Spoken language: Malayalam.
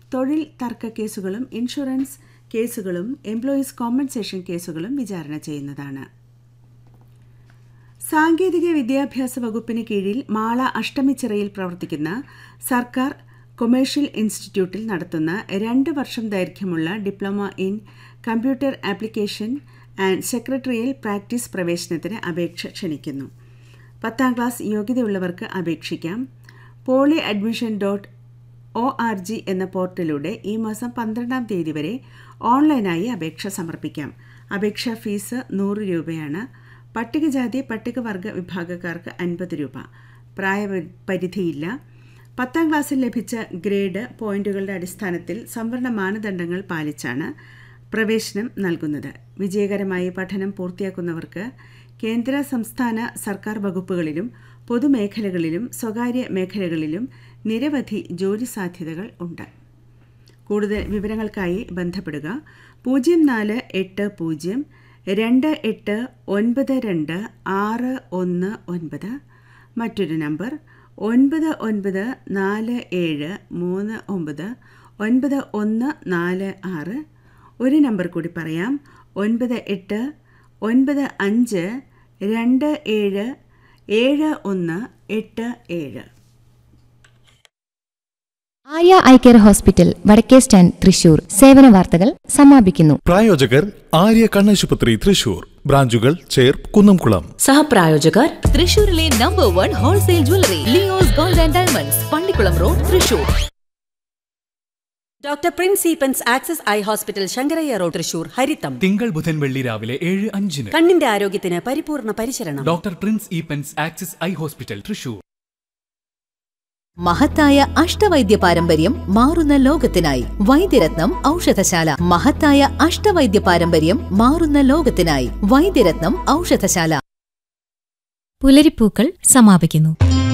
തൊഴിൽ തർക്ക കേസുകളും ഇൻഷുറൻസ് കേസുകളും എംപ്ലോയീസ് കോമ്പൻസേഷൻ കേസുകളും വിചാരണ ചെയ്യുന്നതാണ്. സാങ്കേതിക വിദ്യാഭ്യാസ വകുപ്പിന് കീഴിൽ മാള അഷ്ടമിച്ചിറയിൽ പ്രവർത്തിക്കുന്ന സർക്കാർ കൊമേഴ്ഷ്യൽ ഇൻസ്റ്റിറ്റ്യൂട്ടിൽ നടത്തുന്ന 2 വർഷം ദൈർഘ്യമുള്ള diploma in computer application and secretarial practice പ്രവേശനത്തിന് അപേക്ഷ ക്ഷണിക്കുന്നു. 10ാം ക്ലാസ് യോഗ്യതയുള്ളവർക്ക് അപേക്ഷിക്കാം. polyadmission.org എന്ന പോർട്ടലിലൂടെ ഈ മാസം 12ാം തീയതി വരെ ഓൺലൈനായി അപേക്ഷ സമർപ്പിക്കാം. അപേക്ഷാ ഫീസ് 100 രൂപയാണ്. പട്ടികജാതി പട്ടികവർഗ വിഭാഗക്കാർക്ക് 50 രൂപ. പ്രായപരിധിയില്ല. 10ാം ക്ലാസ്സിൽ ലഭിച്ച ഗ്രേഡ് പോയിന്റുകളുടെ അടിസ്ഥാനത്തിൽ സംവരണ മാനദണ്ഡങ്ങൾ പാലിച്ചാണ് പ്രവേശനം നൽകുന്നത്. വിജയകരമായി പഠനം പൂർത്തിയാക്കുന്നവർക്ക് കേന്ദ്ര സംസ്ഥാന സർക്കാർ വകുപ്പുകളിലും പൊതുമേഖലകളിലും സ്വകാര്യ മേഖലകളിലും നിരവധി ജോലി സാധ്യതകൾ ഉണ്ട്. കൂടുതൽ വിവരങ്ങൾക്കായി ബന്ധപ്പെടുക 0484289292 മറ്റൊരു നമ്പർ 9947399146. ഒരു നമ്പർ കൂടി പറയാം 9895277187. ആര്യ ഐ കെയർ ഹോസ്പിറ്റൽ വടക്കേ സ്റ്റാൻഡ് തൃശൂർ സേവന വാർത്തകൾ സമാപിക്കുന്നു. പ്രായോജകർ ആര്യ കണ്ണാശുപത്രി തൃശൂർ, ബ്രാഞ്ചുകൾ ചേർപ്പ് കുന്നംകുളം. സഹപ്രായോജകർ തൃശൂരിലെ number 1 wholesale jewellery Leo's gold and diamonds, Pallikkulam road, Thrissur. Doctor Prince Eappen's access eye hospital, Sankaraiah road, Thrissur. ഹരിതം തിങ്കൾ ബുധൻ വെള്ളി രാവിലെ 7:05. കണ്ണിന്റെ ആരോഗ്യത്തിന് പരിപൂർണ പരിചരണം. Doctor Prince Eappen's access eye hospital, Thrissur. മഹത്തായ അഷ്ടവൈദ്യ പാരമ്പര്യം മാറുന്ന ലോകത്തിനായി വൈദ്യരത്നം ഔഷധശാല. മഹത്തായ അഷ്ടവൈദ്യ പാരമ്പര്യം മാറുന്ന ലോകത്തിനായി വൈദ്യരത്നം ഔഷധശാല. പുലരിപ്പൂക്കൾ സമാപിക്കുന്നു.